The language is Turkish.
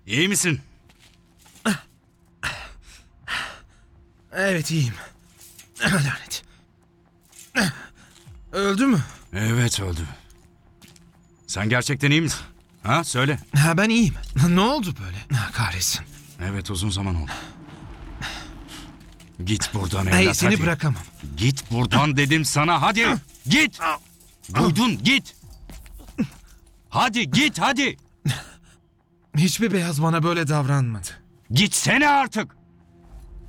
İyi misin? Evet iyiyim. Lanet. Öldü mü? Evet, öldü. Sen gerçekten iyi misin? Ha, söyle. Ha, ben iyiyim. Ne oldu böyle? Ha, kahretsin. Evet, uzun zaman oldu. Git buradan evlat, Hey, seni hadi. bırakamam. Git buradan dedim sana, hadi. Git. Duydun, git. Hadi git, hadi. Hiçbir beyaz bana böyle davranmadı. Gitsene artık.